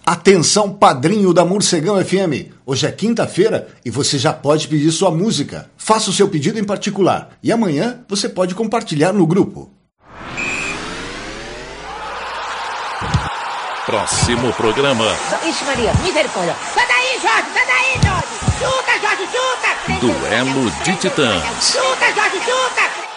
Atenção, padrinho da Morcegão FM. Hoje é quinta-feira e você já pode pedir sua música. Faça o seu pedido em particular e amanhã você pode compartilhar no grupo. Próximo programa. Ixi, Maria, misericórdia. Sai daí, Jorge! Chuta, Jorge, chuta! Duelo de Titãs. Chuta, Jorge, chuta!